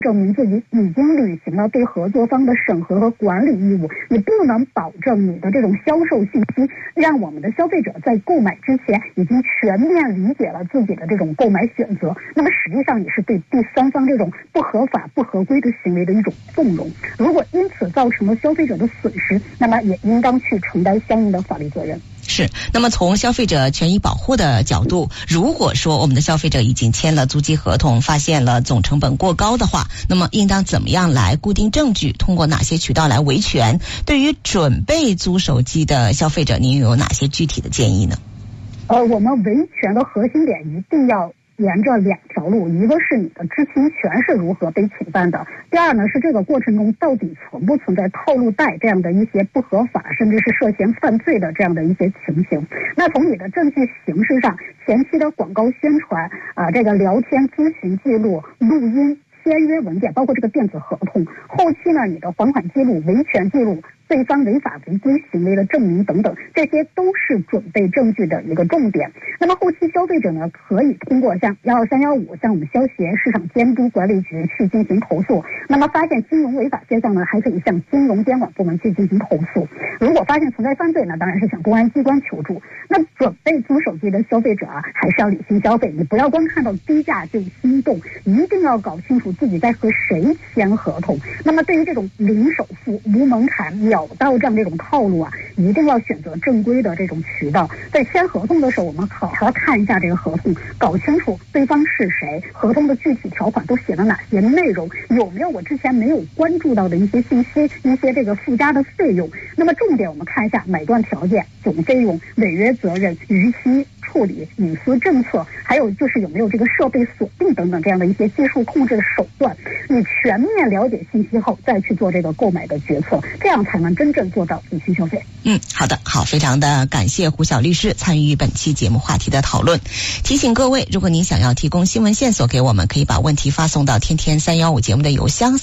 证明自己已经履行了对合作方的审核和管理义务，你不能保证你的这种销售信息让我们的消费者在购买之前已经全面理解了自己的这种购买选择，那么实际上也是对第三方这种不合法不合规的行为的一种纵容。如果因此造成了消费者的损失，那么也应当去承担相应的法律责任。 是，那么从消费者权益保护的角度，如果说我们的消费者已经签了租机合同，发现了总成本过高的话，那么应当怎么样来固定证据，通过哪些渠道来维权？对于准备租手机的消费者，您有哪些具体的建议呢？ 我们维权的核心点一定要沿着两条路，一个是你的知情权是如何被侵犯的，第二呢是这个过程中到底存不存在套路贷这样的一些不合法甚至是涉嫌犯罪的这样的一些情形。那从你的证据形式上，前期的广告宣传这个聊天咨询记录、录音、签约文件，包括这个电子合同，后期呢你的还款记录、维权记录、对方违法违规行为的证明等等，这些都是准备证据的一个重点。那么后期消费者呢，可以通过像12315向我们消协市场监督管理局去进行投诉。那么发现金融违法现象呢，还可以向金融监管部门去进行投诉。如果发现存在犯罪呢，当然是向公安机关求助。那准备租手机的消费者还是要理性消费，你不要光看到低价就心动，一定要搞清楚自己在和谁签合同。那么对于这种零首付、无门槛、秒到账这种套路一定要选择正规的这种渠道。在签合同的时候，我们好好看一下这个合同，搞清楚对方是谁，合同的具体条款都写了哪些内容，有没有我之前没有关注到的一些信息，一些这个附加的费用。那么重点我们看一下买断条件、总费用、违约责任、逾期处理、隐私政策，还有就是有没有这个设备锁定等等这样的一些技术控制的手段。你全面了解信息后再去做这个购买的决策，这样才能真正做到理性消费。 好的，好，非常的感谢胡晓律师参与本期节目话题的讨论。提醒各位，如果您想要提供新闻线索给我们，可以把问题发送到天天315节目的邮箱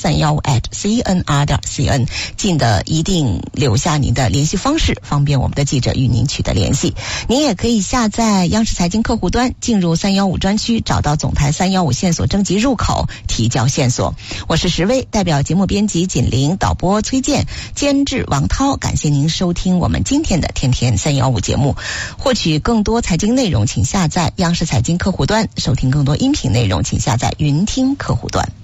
315@cnr.cn， 记得一定留下您的联系方式，方便我们的记者与您取得联系。您也可以下载央视财经客户端，进入315专区，找到总台315线索征集入口，提交线索。我是石薇，代表节目编辑锦玲、导播崔健、监制王涛，感谢您收听我们今天的天天315节目。获取更多财经内容，请下载央视财经客户端；收听更多音频内容，请下载云听客户端。